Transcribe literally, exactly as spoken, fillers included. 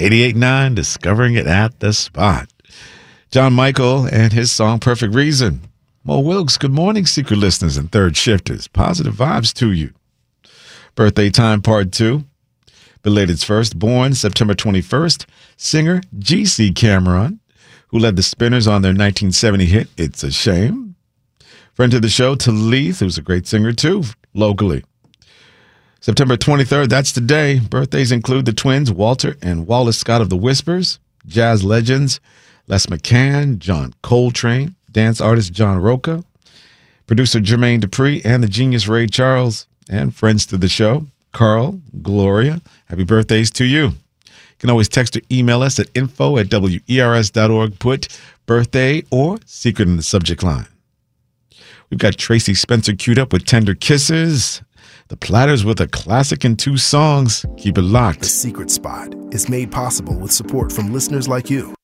eighty-eight point nine, discovering it at the spot. John Michael and his song Perfect Reason. Mo Wilkes, good morning, secret listeners and third shifters. Positive vibes to you. Birthday time part two. Belated's first, born September twenty-first, singer G C Cameron, who led the Spinners on their nineteen seventy hit, It's a Shame. Friend of the show, Talith, who's a great singer too, locally. September twenty-third, that's the day. Birthdays include the twins, Walter and Wallace Scott of the Whispers, jazz legends, Les McCann, John Coltrane, dance artist John Roca, producer Jermaine Dupri, and the genius Ray Charles, and friends to the show, Carl, Gloria. Happy birthdays to you. You can always text or email us at info at W E R S dot org. Put birthday or secret in the subject line. We've got Tracy Spencer queued up with Tender Kisses. The Platters with a classic in two songs. Keep it locked. The Secret Spot is made possible with support from listeners like you.